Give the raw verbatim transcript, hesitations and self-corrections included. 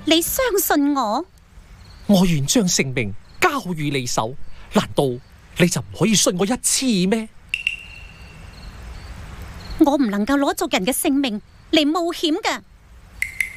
你相信我？ 我願將性命交於你手，難道你就唔可以信我一次咩？ 我唔能夠攞族人嘅性命嚟冒險㗎。